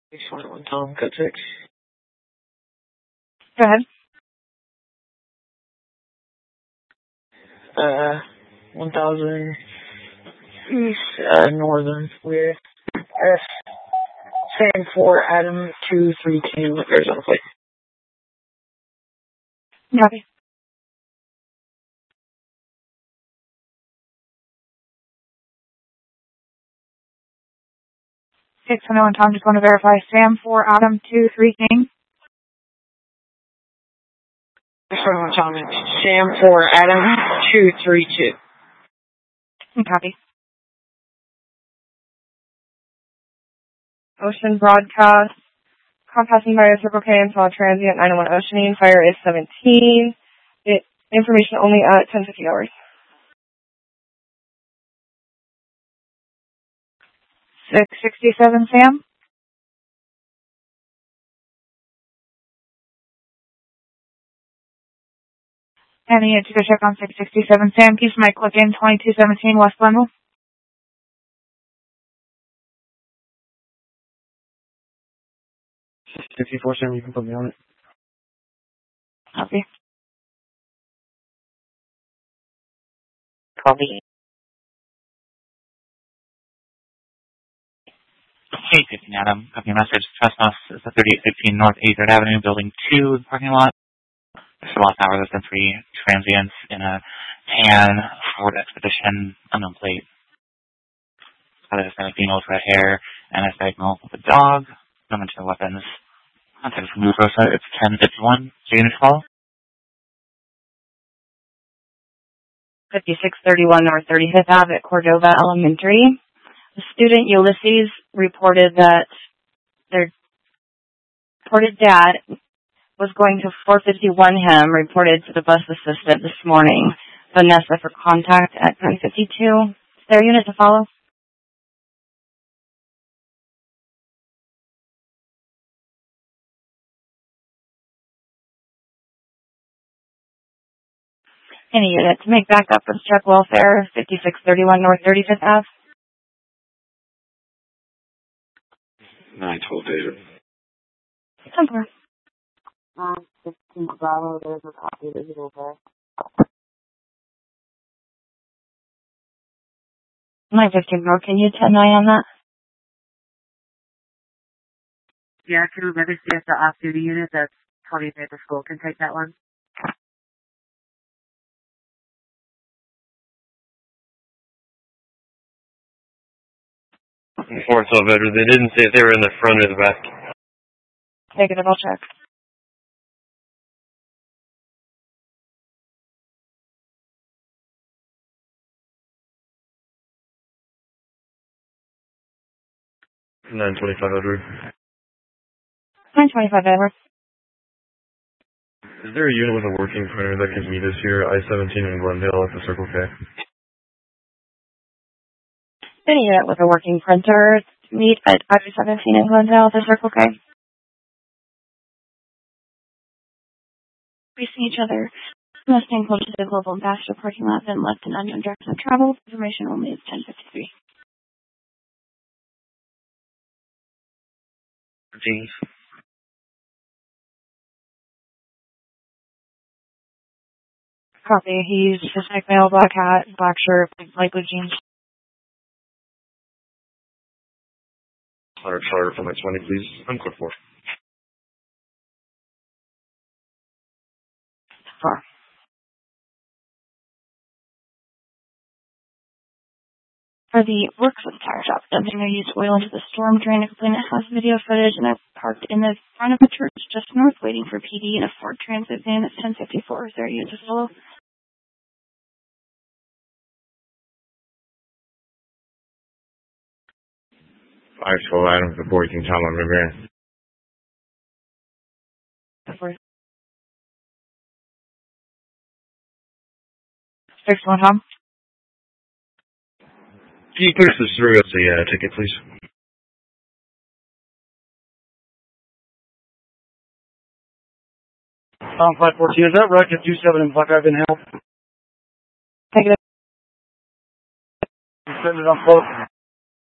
611 Tom, code 6. Go ahead. 1000 East, Northern with Sam 4 Adam 232 Arizona plate. Copy. 611 Tom, just want to verify Sam 4 Adam 23 King. 611 Tom, Sam 4 Adam 232. Copy. Ocean broadcast. Car passing by a Circle K and saw transient 901 Oceanine. Fire is 17. Information only at 10:50 hours. 667 Sam. And you need to go check on 667 Sam. Keeps my click in 2217 West Glenville. 64 Sam, you can put me on it. Copy. Copy. Hey, 15 Adam. Copy message. Trespass is the 3815 North 8th Avenue, Building 2, parking lot. This last hour, there's been 3 transients in a tan Ford Expedition unknown plate. Got a Hispanic female with red hair and a Hispanic male with a dog. No mention of weapons. Contact from Blue Rosa. It's 1051. So you need to follow? 5631 North 35th Ave at Cordova Elementary. The student Ulysses reported that their reported dad was going to 451 him, reported to the bus assistant this morning. Vanessa for contact at 1052. Is there a unit to follow? Any unit to make backup for Chuck Welfare, 5631 North 35th Ave. 912 David. 10-4. 16 Bravo, there's a copy visible there. 915 North, can you 10-9 on that? Yeah, can remember see if the off-duty unit that's 20th at the school can take that one. Before it's all better, they didn't say if they were in the front or the back. Negative, I'll check. $925. 925 Edward. Is there a unit with a working printer that could meet us here, I-17 in Glendale at the Circle K? Any unit with a working printer to meet at I-17 in Glendale at the Circle K. Facing each other. Staying close to the Global Ambassador parking lot, then left in unknown direction of travel. Information only is 1053. Jeans. Copy. He used Hispanic male, black hat, black shirt, light blue jeans. 100 charter for my 20, please. I'm quick for. Far. For the Works with Tire Shop, dumping they used oil into the storm drain. A complainant has video footage, and they're parked in the front of the church just north, waiting for PD in a Ford Transit van at 1054. Is there a unit to follow? 512 items before you can tell on my van. 61 Tom. Can you push this through as a ticket, please? 514, is that Rocket 27 in Black I've been help? Take it. You send it on both.